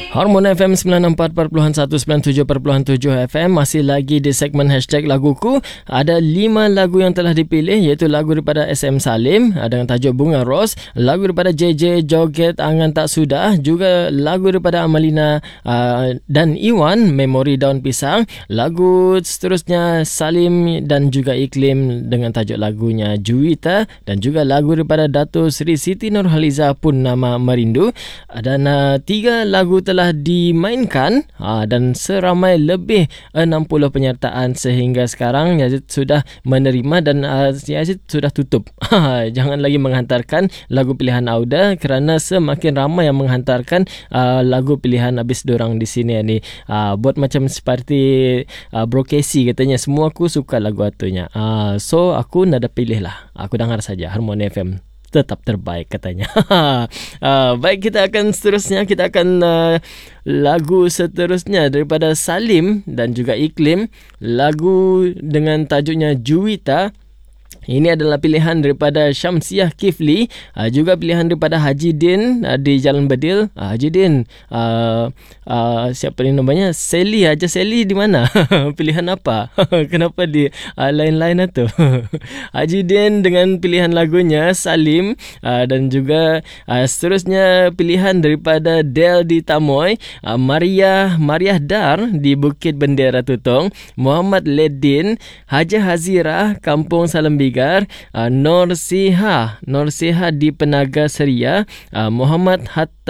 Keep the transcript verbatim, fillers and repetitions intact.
Hormon F M sembilan enam empat perpuluhan satu, sembilan tujuh perpuluhan tujuh F M. Masih lagi di segmen hashtag laguku. Ada lima lagu yang telah dipilih, iaitu lagu daripada S M Salim dengan tajuk Bunga Ros, lagu daripada J J Joget Angan Tak Sudah, juga lagu daripada Amalina uh, dan Iwan Memori Daun Pisang, lagu seterusnya Salim dan juga Iklim dengan tajuk lagunya Juwita, dan juga lagu daripada Dato' Sri Siti Nurhaliza Purnama Merindu. Dan uh, tiga lagu telah dimainkan aa, dan seramai lebih enam puluh penyertaan sehingga sekarang. Yazid sudah menerima dan aa, Yazid sudah tutup. Jangan lagi menghantarkan lagu pilihan Auda kerana semakin ramai yang menghantarkan aa, lagu pilihan habis dorang di sini ni. Aa, buat macam seperti aa, Bro Casey katanya, semua aku suka lagu atunya. Aa, so aku nada pilih lah. Aku dengar saja Harmoni F M tetap terbaik katanya. uh, baik, kita akan seterusnya kita akan uh, lagu seterusnya daripada Salim dan juga Iklim, lagu dengan tajuknya Juwita. Ini adalah pilihan daripada Syamsiah Kifli, uh, juga pilihan daripada Haji Din uh, di Jalan Bedil. Uh, Haji Din, uh, uh, siapa ni namanya? Sally, Haji Sally di mana? Pilihan apa? Kenapa di uh, lain-lain itu? Haji Din dengan pilihan lagunya Salim, uh, dan juga uh, seterusnya pilihan daripada Del di Tamoy, uh, Maria Maria Dar di Bukit Bendera Tutong, Muhammad Ledin, Haja Hazira Kampung Salembiga, Uh, Nur Siha Nur Siha di Penaga Seria, uh, Muhammad Hatta